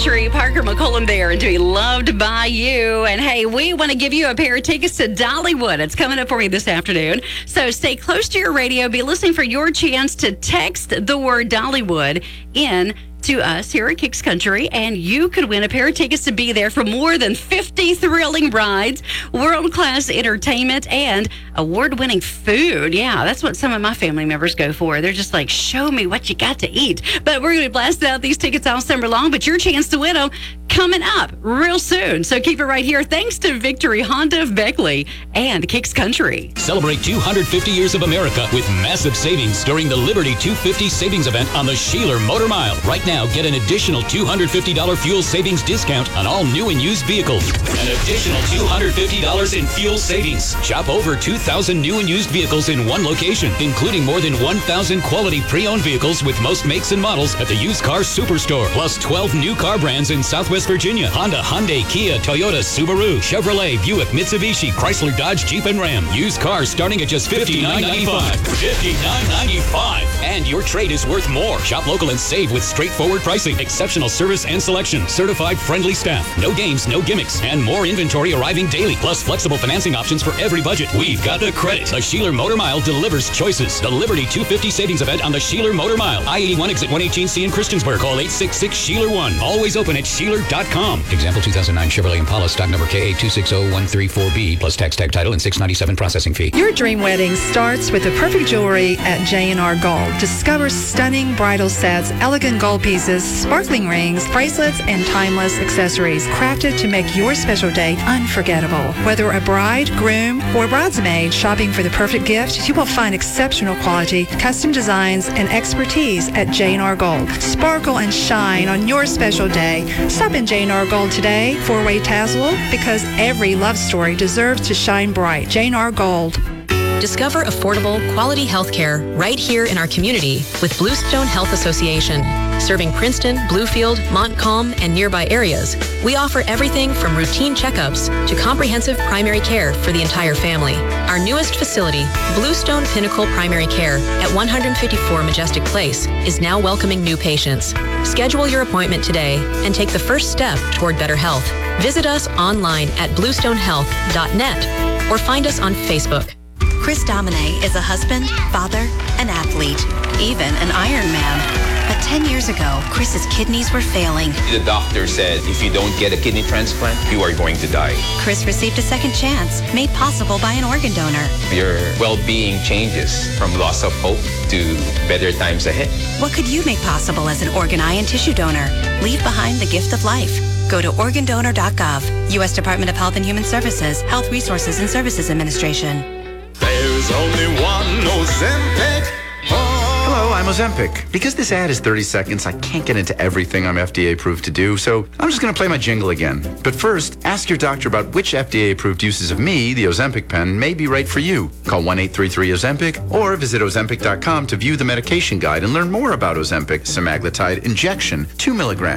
Country. Parker McCollum there and to be loved by you. And hey, we want to give you a pair of tickets to Dollywood. It's coming up for you this afternoon. So stay close to your radio. Be listening for your chance to text the word Dollywood in to us here at Kicks Country, and you could win a pair of tickets to be there for more than 50 thrilling rides, world-class entertainment, and award-winning food. Yeah, that's what some of my family members go for. They're just like, show me what you got to eat. But we're going to be blasting out these tickets all summer long, but your chance to win them coming up real soon. So keep it right here. Thanks to Victory Honda of Beckley and Kicks Country. Celebrate 250 years of America with massive savings during the Liberty 250 Savings Event on the Sheeler Motor Mile. Right now, get an additional $250 fuel savings discount on all new and used vehicles. An additional $250 in fuel savings. Shop over 2,000 new and used vehicles in one location, including more than 1,000 quality pre-owned vehicles with most makes and models at the Used Car Superstore. Plus 12 new car brands in Southwest Virginia. Honda, Hyundai, Kia, Toyota, Subaru, Chevrolet, Buick, Mitsubishi, Chrysler, Dodge, Jeep, and Ram. Used cars starting at just $59.95. $59.95. And your trade is worth more. Shop local and save with straightforward pricing, exceptional service and selection, certified friendly staff, no games, no gimmicks, and more inventory arriving daily. Plus flexible financing options for every budget. We've got the credit. The Sheeler Motor Mile delivers choices. The Liberty 250 Savings Event on the Sheeler Motor Mile. I-81 exit 118C in Christiansburg. Call 866-SHEELER1. Always open at Sheeler.com. Example 2009 Chevrolet Impala stock number KA260134B plus tax tag title and $697 processing fee. Your dream wedding starts with the perfect jewelry at J&R Gold. Discover stunning bridal sets, elegant gold pieces, sparkling rings, bracelets, and timeless accessories crafted to make your special day unforgettable. Whether a bride, groom, or bridesmaid shopping for the perfect gift, you will find exceptional quality, custom designs, and expertise at J&R Gold. Sparkle and shine on your special day. Stop in J&R Gold today, four-way tassel, because every love story deserves to shine bright. J&R Gold. Discover affordable, quality health care right here in our community with Bluestone Health Association. Serving Princeton, Bluefield, Montcalm, and nearby areas, we offer everything from routine checkups to comprehensive primary care for the entire family. Our newest facility, Bluestone Pinnacle Primary Care at 154 Majestic Place, is now welcoming new patients. Schedule your appointment today and take the first step toward better health. Visit us online at bluestonehealth.net or find us on Facebook. Chris Domine is a husband, father, an athlete, even an Ironman. But 10 years ago, Chris's kidneys were failing. The doctor said, if you don't get a kidney transplant, you are going to die. Chris received a second chance, made possible by an organ donor. Your well-being changes from loss of hope to better times ahead. What could you make possible as an organ, eye, and tissue donor? Leave behind the gift of life. Go to organdonor.gov. U.S. Department of Health and Human Services, Health Resources and Services Administration. There's only one Ozempic. Hello, I'm Ozempic. Because this ad is 30 seconds, I can't get into everything I'm FDA approved to do, so I'm just going to play my jingle again. But first, ask your doctor about which FDA approved uses of me, the Ozempic pen, may be right for you. Call 1-833-OZEMPIC or visit Ozempic.com to view the medication guide and learn more about Ozempic semaglutide injection, 2 milligrams.